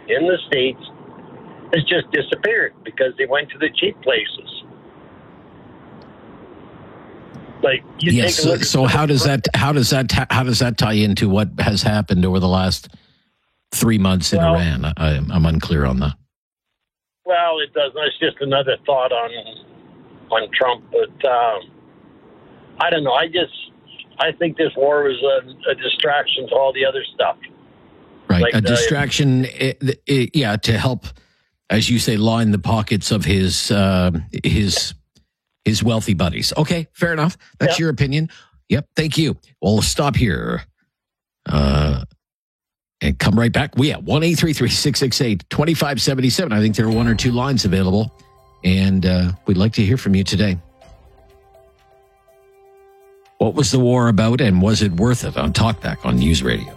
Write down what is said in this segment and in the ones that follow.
in the States has just disappeared because they went to the cheap places. Like you take a look. So how does that tie into what has happened over the last 3 months in Iran? I'm unclear on that. Well, it doesn't. It's just another thought on Trump, but I don't know. I think this war was a distraction to all the other stuff. Right, like a distraction, to help, as you say, line the pockets of his wealthy buddies. Okay, fair enough. That's your opinion. Yep, thank you. We'll stop here and come right back. 1-833-668-2577. I think there are one or two lines available, and we'd like to hear from you today. What was the war about, and was it worth it? On Talkback on News Radio.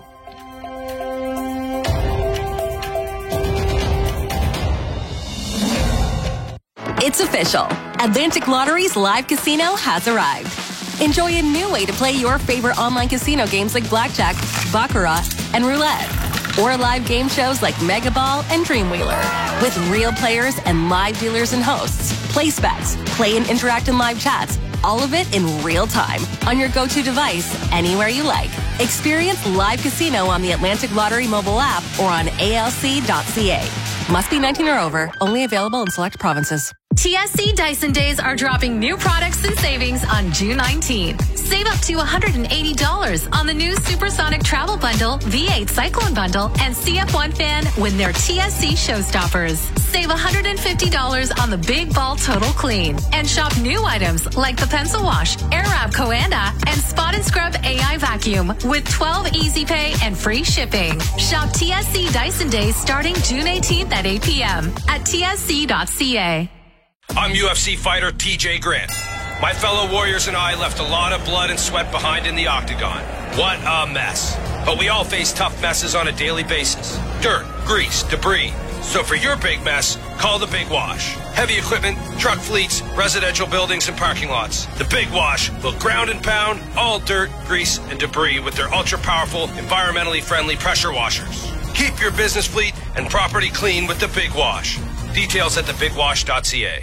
It's official. Atlantic Lottery's live casino has arrived. Enjoy a new way to play your favorite online casino games like Blackjack, Baccarat, and Roulette. Or live game shows like Mega Ball and Dreamwheeler. With real players and live dealers and hosts. Place bets, play and interact in live chats. All of it in real time on your go-to device, anywhere you like. Experience live casino on the Atlantic Lottery mobile app or on alc.ca. Must be 19 or over. Only available in select provinces. TSC Dyson Days are dropping new products and savings on June 19. Save up to $180 on the new Supersonic Travel Bundle, V8 Cyclone Bundle, and CF1 fan when they're TSC Showstoppers. Save $150 on the Big Ball Total Clean. And shop new items like the Pencil Wash, Airwrap Coanda, and Spot and Scrub AI Vacuum with 12 Easy Pay and free shipping. Shop TSC Dyson Days starting June 18th at 8 p.m. at tsc.ca. I'm UFC fighter TJ Grant. My fellow warriors and I left a lot of blood and sweat behind in the octagon. What a mess. But we all face tough messes on a daily basis. Dirt, grease, debris. So for your big mess, call the Big Wash. Heavy equipment, truck fleets, residential buildings, and parking lots. The Big Wash will ground and pound all dirt, grease, and debris with their ultra-powerful, environmentally friendly pressure washers. Keep your business fleet and property clean with the Big Wash. Details at thebigwash.ca.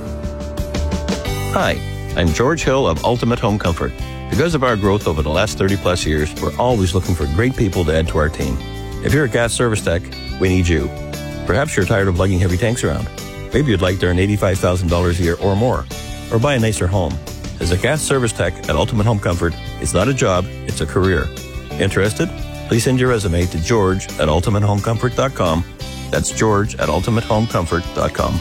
Hi, I'm George Hill of Ultimate Home Comfort. Because of our growth over the last 30-plus years, we're always looking for great people to add to our team. If you're a gas service tech, we need you. Perhaps you're tired of lugging heavy tanks around. Maybe you'd like to earn $85,000 a year or more, or buy a nicer home. As a gas service tech at Ultimate Home Comfort, it's not a job, it's a career. Interested? Please send your resume to george@ultimatehomecomfort.com. That's george@ultimatehomecomfort.com.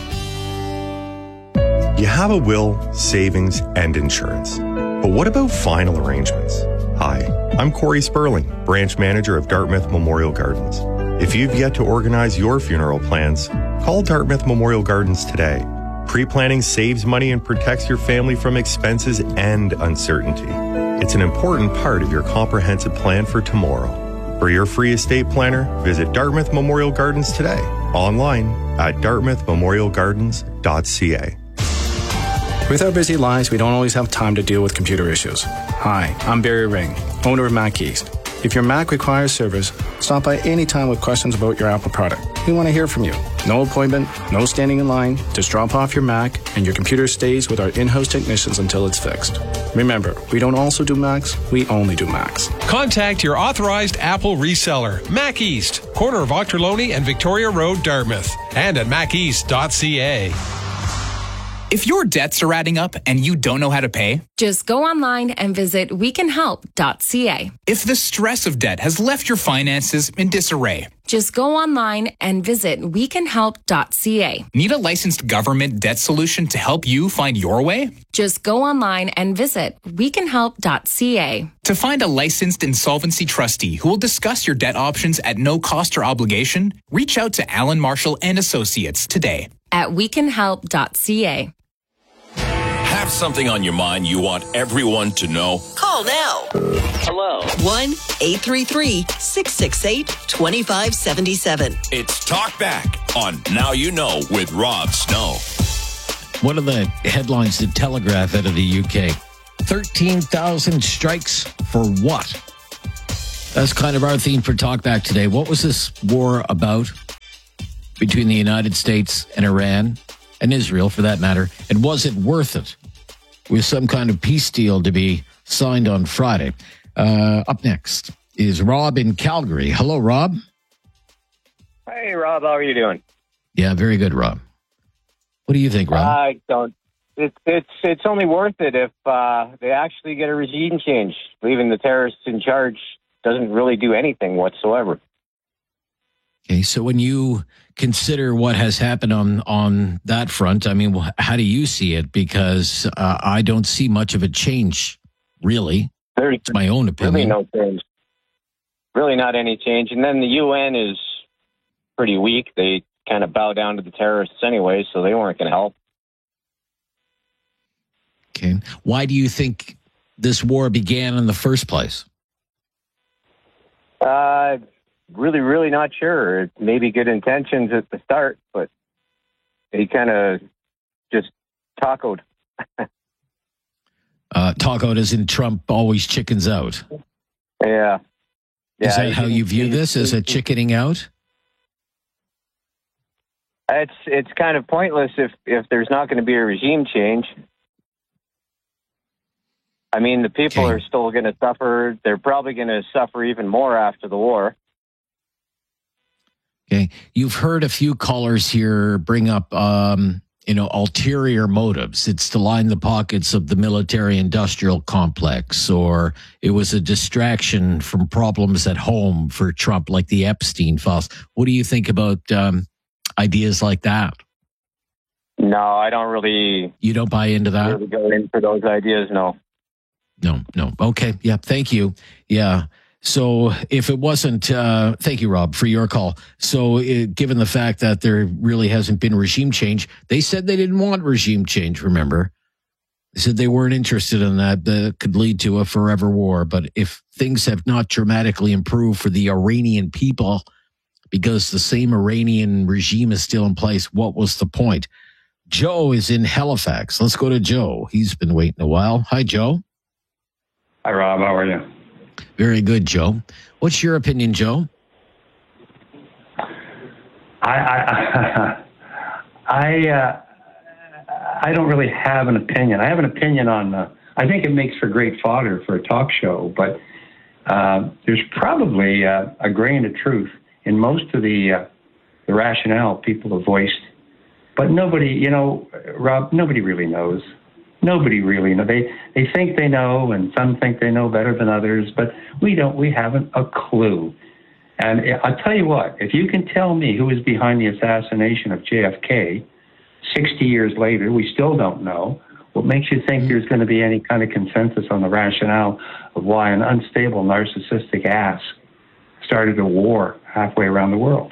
You have a will, savings, and insurance. But what about final arrangements? Hi, I'm Corey Sperling, branch manager of Dartmouth Memorial Gardens. If you've yet to organize your funeral plans, call Dartmouth Memorial Gardens today. Pre-planning saves money and protects your family from expenses and uncertainty. It's an important part of your comprehensive plan for tomorrow. For your free estate planner, visit Dartmouth Memorial Gardens today. Online at dartmouthmemorialgardens.ca. With our busy lives, we don't always have time to deal with computer issues. Hi, I'm Barry Ring, owner of Mac East. If your Mac requires service, stop by anytime with questions about your Apple product. We want to hear from you. No appointment, no standing in line. Just drop off your Mac and your computer stays with our in-house technicians until it's fixed. Remember, we don't also do Macs, we only do Macs. Contact your authorized Apple reseller, Mac East, corner of Ochterlony and Victoria Road, Dartmouth, and at maceast.ca. If your debts are adding up and you don't know how to pay, just go online and visit wecanhelp.ca. If the stress of debt has left your finances in disarray, just go online and visit wecanhelp.ca. Need a licensed government debt solution to help you find your way? Just go online and visit wecanhelp.ca. To find a licensed insolvency trustee who will discuss your debt options at no cost or obligation, reach out to Alan Marshall and Associates today at wecanhelp.ca. Have something on your mind you want everyone to know? Call now. Hello. 1-833-668-2577. It's Talk Back on Now You Know with Rob Snow. One of the headlines, the Telegraph out of the UK. 13,000 strikes for what? That's kind of our theme for Talk Back today. What was this war about? between the United States and Iran and Israel, for that matter? And was it worth it with some kind of peace deal to be signed on Friday? Up next is Rob in Calgary. Hello, Rob. Hey, Rob. How are you doing? Yeah, very good, Rob. What do you think, Rob? I don't. It's only worth it if they actually get a regime change. Leaving the terrorists in charge doesn't really do anything whatsoever. Okay, so when you consider what has happened on that front, I mean, how do you see it? Because I don't see much of a change, really. It's my own opinion. Really no change. Really not any change. And then the UN is pretty weak. They kind of bow down to the terrorists anyway, so they weren't going to help. Okay. Why do you think this war began in the first place? Really not sure. It may be good intentions at the start, but they kind of just tacoed. Tacoed as in Trump always chickens out. Yeah. Is that how you view this, as a chickening out? It's kind of pointless if there's not going to be a regime change. I mean, the people are still going to suffer. They're probably going to suffer even more after the war. Okay. You've heard a few callers here bring up, ulterior motives. It's to line the pockets of the military-industrial complex, or it was a distraction from problems at home for Trump, like the Epstein files. What do you think about ideas like that? No, I don't really... You don't buy into that? Really go in for those ideas, no. No. Okay. Yeah. Thank you. Yeah. So if it wasn't, thank you, Rob, for your call. So given the fact that there really hasn't been regime change, they said they didn't want regime change, remember? They said they weren't interested in that. That could lead to a forever war. But if things have not dramatically improved for the Iranian people, because the same Iranian regime is still in place, what was the point? Joe is in Halifax. Let's go to Joe. He's been waiting a while. Hi, Joe. Hi, Rob. How are you? Very good, Joe. What's your opinion, Joe? I don't really have an opinion. I have an opinion on. I think it makes for great fodder for a talk show, but there's probably a grain of truth in most of the rationale people have voiced. But nobody, Rob, nobody really knows. Nobody really knows. They think they know, and some think they know better than others, but we don't. We haven't a clue. And I'll tell you what, if you can tell me who was behind the assassination of JFK 60 years later, we still don't know. What makes you think there's going to be any kind of consensus on the rationale of why an unstable, narcissistic ass started a war halfway around the world?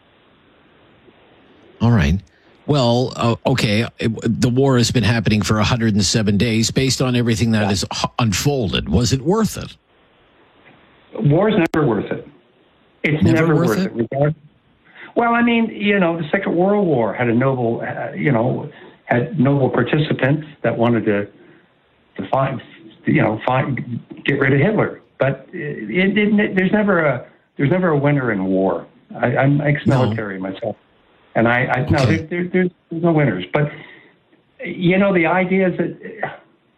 All right. Well, okay, the war has been happening for 107 days. Based on everything that has unfolded, was it worth it? War's never worth it. It's never worth it. Well, I mean, the Second World War had a noble, had noble participants that wanted to get rid of Hitler. But there's never a winner in war. I'm ex-military myself. And there's no winners. But, the idea is that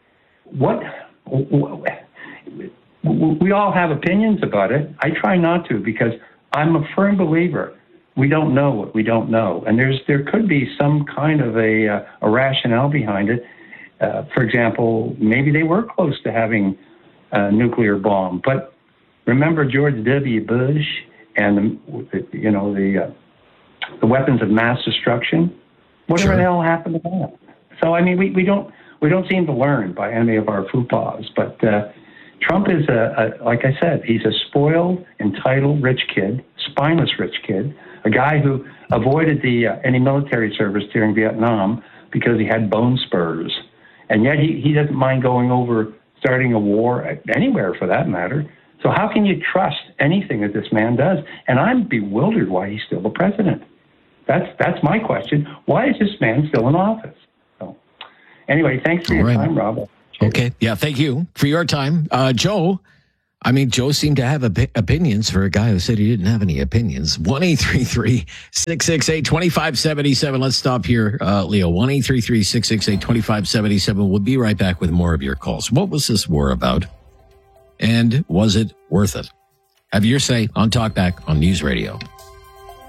we all have opinions about it. I try not to, because I'm a firm believer we don't know what we don't know. And there could be some kind of a rationale behind it. For example, maybe they were close to having a nuclear bomb. But remember George W. Bush and the weapons of mass destruction? Whatever the hell happened to that? So, I mean, we don't seem to learn by any of our faux pas. But Trump is, like I said, he's a spoiled, entitled rich kid, spineless rich kid, a guy who avoided any military service during Vietnam because he had bone spurs. And yet he doesn't mind going over, starting a war anywhere for that matter. So how can you trust anything that this man does? And I'm bewildered why he's still the president. That's my question. Why is this man still in office? So, anyway, thanks for your time, Rob. Okay. Yeah, thank you for your time. Joe, I mean, Joe seemed to have opinions for a guy who said he didn't have any opinions. 1-833-668-2577. Let's stop here, Leo. 1-833-668-2577. We'll be right back with more of your calls. What was this war about? And was it worth it? Have your say on Talkback on News Radio.